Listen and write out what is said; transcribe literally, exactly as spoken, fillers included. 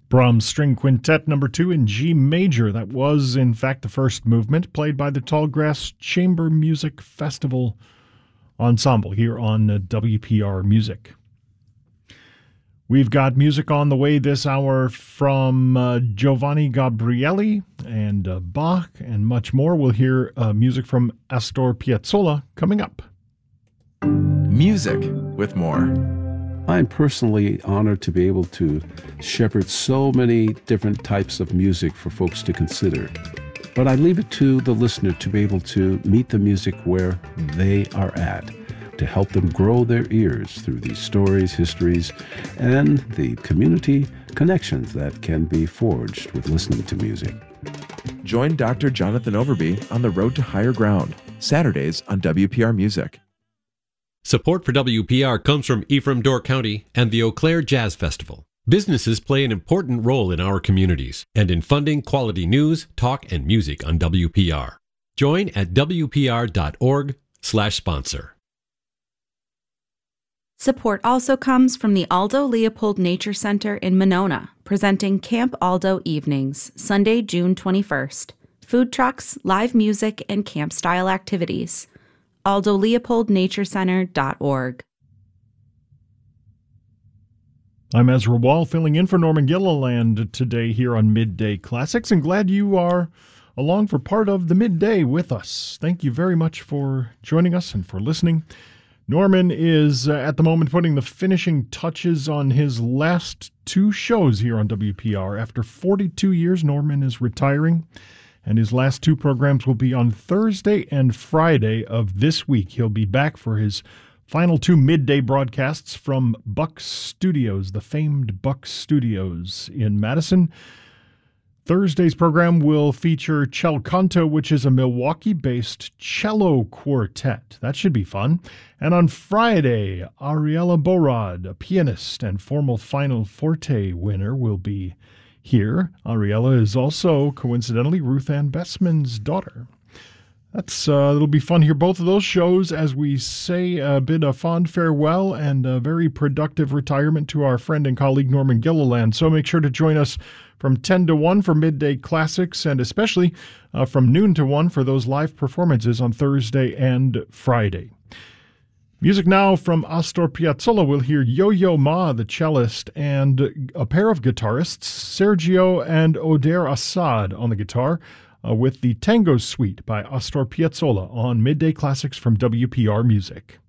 Brahms String Quintet number two in G major. That was, in fact, the first movement played by the Tallgrass Chamber Music Festival Ensemble here on uh, W P R Music. We've got music on the way this hour from uh, Giovanni Gabrieli and uh, Bach and much more. We'll hear uh, music from Astor Piazzolla coming up. Music with more. I'm personally honored to be able to shepherd so many different types of music for folks to consider. But I leave it to the listener to be able to meet the music where they are at, to help them grow their ears through these stories, histories, and the community connections that can be forged with listening to music. Join Doctor Jonathan Overby on the Road to Higher Ground, Saturdays on W P R Music. Support for W P R comes from Ephraim Door County and the Eau Claire Jazz Festival. Businesses play an important role in our communities and in funding quality news, talk, and music on W P R. Join at W P R dot org slash sponsor. Support also comes from the Aldo Leopold Nature Center in Monona, presenting Camp Aldo Evenings, Sunday, June twenty-first. Food trucks, live music, and camp-style activities. aldo leopold nature center dot org. I'm Ezra Wall, filling in for Norman Gilliland today here on Midday Classics, and glad you are along for part of the midday with us. Thank you very much for joining us and for listening. Norman is uh, at the moment putting the finishing touches on his last two shows here on W P R. After forty-two years, Norman is retiring, and his last two programs will be on Thursday and Friday of this week. He'll be back for his final two midday broadcasts from Buck Studios, the famed Buck Studios in Madison. Thursday's program will feature Cel Canto, which is a Milwaukee-based cello quartet. That should be fun. And on Friday, Ariella Borod, a pianist and formal Final Forte winner, will be here. Ariella is also, coincidentally, Ruth Ann Bessman's daughter. That's uh, it'll be fun to hear both of those shows as we say a bit of fond farewell and a very productive retirement to our friend and colleague Norman Gilliland. So make sure to join us from ten to one for Midday Classics, and especially uh, from noon to one for those live performances on Thursday and Friday. Music now from Astor Piazzolla. We'll hear Yo-Yo Ma, the cellist, and a pair of guitarists, Sergio and Oder Assad on the guitar, uh, with the Tango Suite by Astor Piazzolla on Midday Classics from W P R Music.